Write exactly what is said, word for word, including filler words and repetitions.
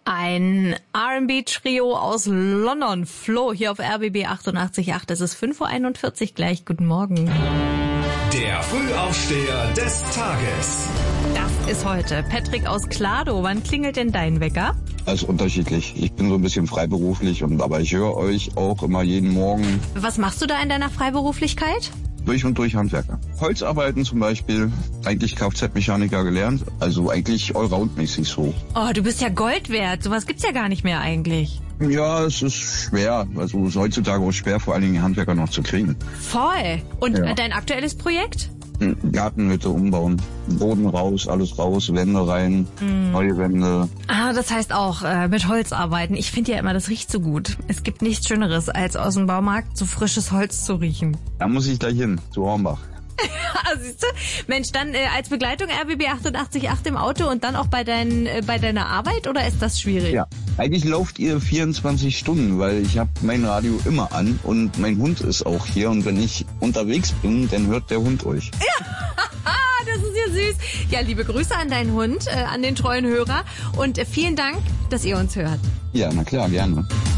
Ein R and B-Trio aus London. Flo hier auf R B B achtundachtzig Komma acht. Es ist fünf Uhr einundvierzig gleich. Guten Morgen. Der Frühaufsteher des Tages. Das ist heute Patrick aus Klado. Wann klingelt denn dein Wecker? Das ist unterschiedlich. Ich bin so ein bisschen freiberuflich, und aber ich höre euch auch immer jeden Morgen. Was machst du da in deiner Freiberuflichkeit? Durch und durch Handwerker. Holzarbeiten zum Beispiel, eigentlich Kfz-Mechaniker gelernt, also eigentlich allroundmäßig so. Oh, du bist ja Gold wert. Sowas gibt's ja gar nicht mehr eigentlich. Ja, es ist schwer. Also es ist heutzutage auch schwer, vor allen Dingen Handwerker noch zu kriegen. Voll. Und Ja. dein aktuelles Projekt? Gartenhütte umbauen, Boden raus, alles raus, Wände rein, mm. neue Wände. Ah, das heißt auch äh, mit Holz arbeiten. Ich finde ja immer, das riecht so gut. Es gibt nichts Schöneres, als aus dem Baumarkt so frisches Holz zu riechen. Da muss ich gleich hin, zu Hornbach. Siehst du? Mensch, dann äh, als Begleitung R B B achtundachtzig Komma acht im Auto und dann auch bei, dein, äh, bei deiner Arbeit, oder ist das schwierig? Ja, eigentlich lauft ihr vierundzwanzig Stunden, weil ich habe mein Radio immer an und mein Hund ist auch hier, und wenn ich unterwegs bin, dann hört der Hund euch. Ja, das ist ja süß. Ja, liebe Grüße an deinen Hund, äh, an den treuen Hörer, und äh, vielen Dank, dass ihr uns hört. Ja, na klar, gerne.